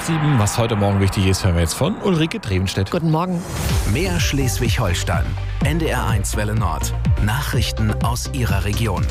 7. Was heute Morgen wichtig ist, hören wir jetzt von Ulrike Drevenstedt. Guten Morgen. Mehr Schleswig-Holstein. NDR1 Welle Nord. Nachrichten aus Ihrer Region.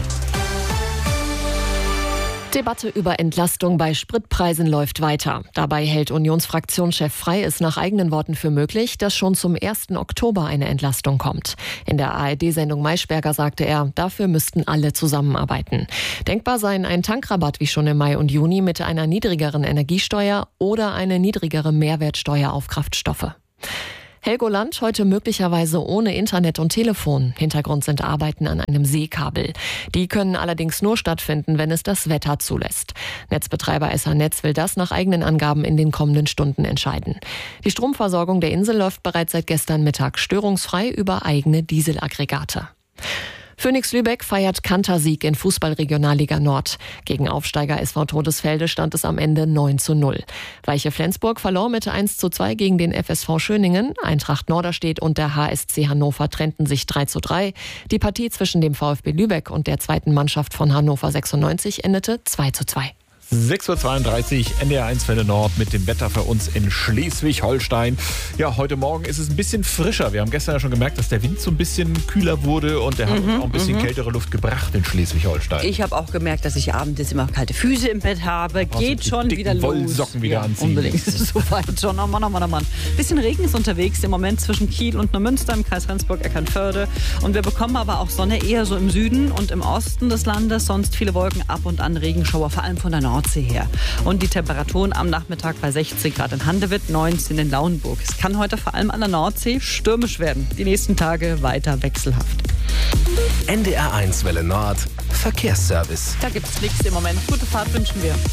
Debatte über Entlastung bei Spritpreisen läuft weiter. Dabei hält Unionsfraktionschef Frey es nach eigenen Worten für möglich, dass schon zum 1. Oktober eine Entlastung kommt. In der ARD-Sendung Maischberger sagte er, dafür müssten alle zusammenarbeiten. Denkbar seien ein Tankrabatt wie schon im Mai und Juni mit einer niedrigeren Energiesteuer oder eine niedrigere Mehrwertsteuer auf Kraftstoffe. Helgoland heute möglicherweise ohne Internet und Telefon. Hintergrund sind Arbeiten an einem Seekabel. Die können allerdings nur stattfinden, wenn es das Wetter zulässt. Netzbetreiber SH-Netz will das nach eigenen Angaben in den kommenden Stunden entscheiden. Die Stromversorgung der Insel läuft bereits seit gestern Mittag störungsfrei über eigene Dieselaggregate. Phoenix Lübeck feiert Kantersieg in Fußball-Regionalliga Nord. Gegen Aufsteiger SV Todesfelde stand es am Ende 9:0. Weiche Flensburg verlor mit 1:2 gegen den FSV Schöningen. Eintracht Norderstedt und der HSC Hannover trennten sich 3:3. Die Partie zwischen dem VfB Lübeck und der zweiten Mannschaft von Hannover 96 endete 2:2. 6:32 Uhr, NDR1 Welle Nord mit dem Wetter für uns in Schleswig-Holstein. Ja, heute Morgen ist es ein bisschen frischer. Wir haben gestern ja schon gemerkt, dass der Wind so ein bisschen kühler wurde und der hat uns auch ein bisschen kältere Luft gebracht in Schleswig-Holstein. Ich habe auch gemerkt, dass ich abends jetzt immer kalte Füße im Bett habe. Geht schon wieder los. Wollsocken wieder anziehen. Unbedingt. So weit schon. Oh Mann, oh Mann, oh Mann. Bisschen Regen ist unterwegs im Moment zwischen Kiel und Neumünster im Kreis Rendsburg-Eckernförde. Und wir bekommen aber auch Sonne eher so im Süden und im Osten des Landes. Sonst viele Wolken, ab und an Regenschauer, vor allem von der Nordsee her. Und die Temperaturen am Nachmittag bei 16 Grad in Handewitt, 19 in Lauenburg. Es kann heute vor allem an der Nordsee stürmisch werden. Die nächsten Tage weiter wechselhaft. NDR1 Welle Nord. Verkehrsservice. Da gibt's nichts im Moment. Gute Fahrt wünschen wir.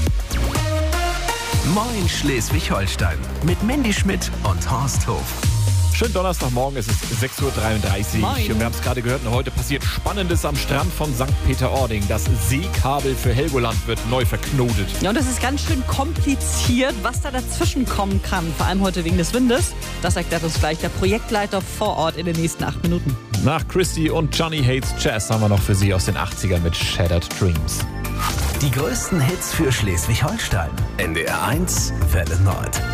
Moin Schleswig-Holstein. Mit Mandy Schmidt und Horst Hof. Schönen Donnerstagmorgen, es ist 6:33 Uhr. Moin. Und wir haben es gerade gehört, heute passiert Spannendes am Strand von St. Peter-Ording. Das Seekabel für Helgoland wird neu verknotet. Ja, und das ist ganz schön kompliziert, was da dazwischen kommen kann. Vor allem heute wegen des Windes. Das erklärt uns gleich der Projektleiter vor Ort in den nächsten 8 Minuten. Nach Christy und Johnny Hates Jazz haben wir noch für Sie aus den 80ern mit Shattered Dreams. Die größten Hits für Schleswig-Holstein. NDR1 Welle Nord.